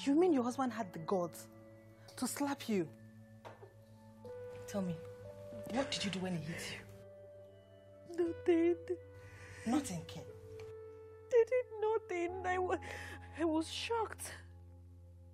You mean your husband had the guts to slap you? Tell me, what did you do when he hit you? Nothing. Nothing, Ken. They did nothing. I was shocked.